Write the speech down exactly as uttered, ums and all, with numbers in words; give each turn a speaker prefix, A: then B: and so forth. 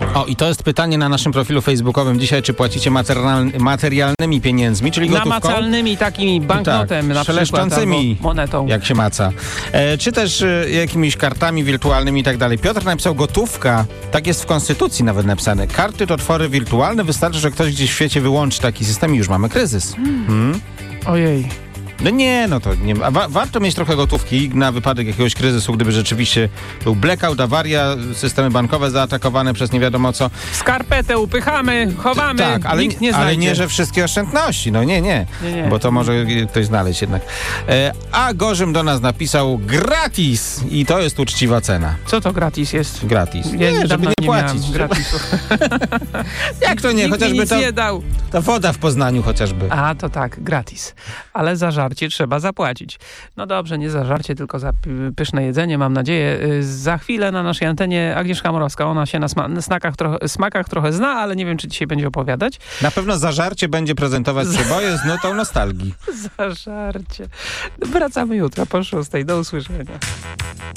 A: O, i to jest pytanie na naszym profilu facebookowym dzisiaj, czy płacicie materialny, materialnymi pieniędzmi, czyli gotówką?
B: Namacalnymi takimi banknotem,
A: tak,
B: na
A: szeleszczącymi,
B: przykład, monetą.
A: Jak się maca. E, czy też e, jakimiś kartami wirtualnymi i tak dalej. Piotr napisał gotówka, tak jest w Konstytucji nawet napisane. Karty to twory wirtualne, wystarczy, że ktoś gdzieś w świecie wyłączy taki system i już mamy kryzys. Hmm?
B: Ojej.
A: No nie, no to nie. A wa- warto mieć trochę gotówki na wypadek jakiegoś kryzysu, gdyby rzeczywiście był blackout, awaria, systemy bankowe zaatakowane przez nie wiadomo co.
B: Skarpetę upychamy, chowamy,
A: tak, ale,
B: nikt nie
A: ale
B: znajdzie.
A: nie, że wszystkie oszczędności. No nie, nie,
B: Nie, nie.
A: bo to może ktoś znaleźć jednak. E, a Gorzym do nas napisał gratis i to jest uczciwa cena.
B: Co to gratis jest?
A: Gratis.
B: Ja
A: Nie, żeby
B: dawno
A: nie płacić.
B: miałem gratisu.
A: Jak to nie?
B: Nikt mi
A: Chociażby
B: nic
A: ta,
B: nie dał.
A: ta woda w Poznaniu chociażby.
B: A, to tak, gratis. Ale za żarcie trzeba zapłacić. No dobrze, nie za żarcie, tylko za pyszne jedzenie, mam nadzieję. Za chwilę na naszej antenie Agnieszka Morowska. Ona się na sma- snakach trochę, smakach trochę zna, ale nie wiem, czy dzisiaj będzie opowiadać.
A: Na pewno za żarcie będzie prezentować przeboje z nutą nostalgii.
B: Za żarcie. Wracamy jutro po szóstej. Do usłyszenia.